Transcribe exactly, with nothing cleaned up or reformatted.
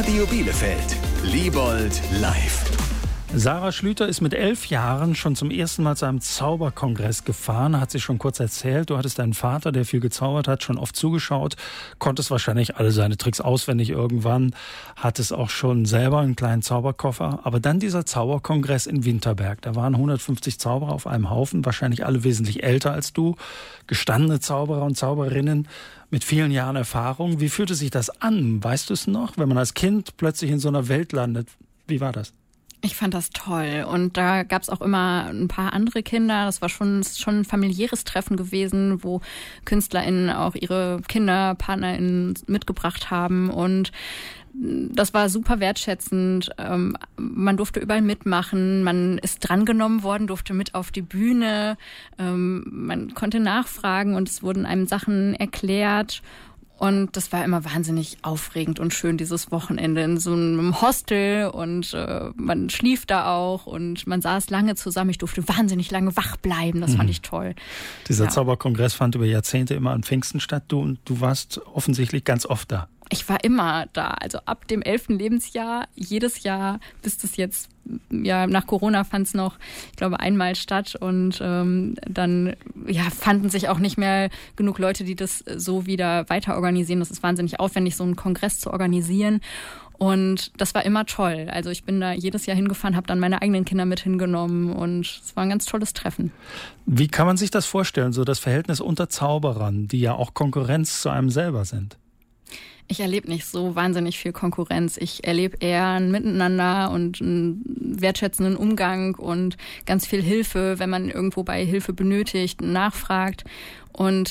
Radio Bielefeld. Liebold live. Sarah Schlüter ist mit elf Jahren schon zum ersten Mal zu einem Zauberkongress gefahren, hat sie schon kurz erzählt. Du hattest deinen Vater, der viel gezaubert hat, schon oft zugeschaut, konntest wahrscheinlich alle seine Tricks auswendig irgendwann, hattest auch schon selber einen kleinen Zauberkoffer. Aber dann dieser Zauberkongress in Winterberg, da waren hundertfünfzig Zauberer auf einem Haufen, wahrscheinlich alle wesentlich älter als du, gestandene Zauberer und Zauberinnen mit vielen Jahren Erfahrung. Wie fühlte sich das an? Weißt du es noch, wenn man als Kind plötzlich in so einer Welt landet? Wie war das? Ich fand das toll und da gab es auch immer ein paar andere Kinder. Das war schon, schon ein familiäres Treffen gewesen, wo KünstlerInnen auch ihre Kinder, PartnerInnen mitgebracht haben und das war super wertschätzend. Ähm, man durfte überall mitmachen, man ist drangenommen worden, durfte mit auf die Bühne, ähm, man konnte nachfragen und es wurden einem Sachen erklärt. Und das war immer wahnsinnig aufregend und schön, dieses Wochenende in so einem Hostel und äh, man schlief da auch und man saß lange zusammen. Ich durfte wahnsinnig lange wach bleiben, das mhm. fand ich toll. Dieser ja. Zauberkongress fand über Jahrzehnte immer an Pfingsten statt. Du, und du warst offensichtlich ganz oft da. Ich war immer da, also ab dem elften Lebensjahr, jedes Jahr, bis das jetzt, ja, nach Corona fand es noch, ich glaube, einmal statt und ähm, dann ja, fanden sich auch nicht mehr genug Leute, die das so wieder weiter organisieren. Das ist wahnsinnig aufwendig, so einen Kongress zu organisieren und das war immer toll. Also ich bin da jedes Jahr hingefahren, habe dann meine eigenen Kinder mit hingenommen und es war ein ganz tolles Treffen. Wie kann man sich das vorstellen, so das Verhältnis unter Zauberern, die ja auch Konkurrenz zu einem selber sind? Ich erlebe nicht so wahnsinnig viel Konkurrenz. Ich erlebe eher ein Miteinander und einen wertschätzenden Umgang und ganz viel Hilfe, wenn man irgendwo bei Hilfe benötigt, nachfragt. Und